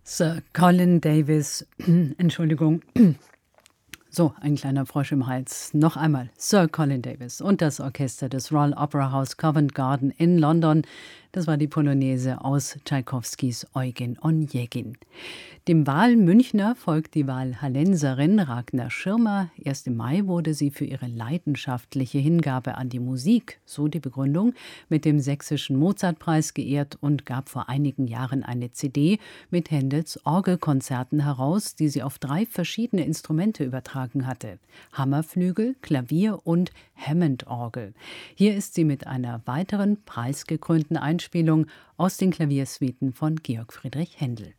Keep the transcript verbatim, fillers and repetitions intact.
Sir Colin Davis, Entschuldigung, so, ein kleiner Frosch im Hals. Noch einmal, Sir Colin Davis und das Orchester des Royal Opera House Covent Garden in London. Das war die Polonaise aus Tschaikowskis Eugen Onegin. Dem Wahlmünchner folgt die Wahlhallenserin Ragnar Schirmer. Erst im Mai wurde sie für ihre leidenschaftliche Hingabe an die Musik, so die Begründung, mit dem Sächsischen Mozartpreis geehrt und gab vor einigen Jahren eine C D mit Händels Orgelkonzerten heraus, die sie auf drei verschiedene Instrumente übertragen hatte: Hammerflügel, Klavier und Hammond-Orgel. Hier ist sie mit einer weiteren preisgekrönten Einspielung aus den Klaviersuiten von Georg Friedrich Händel.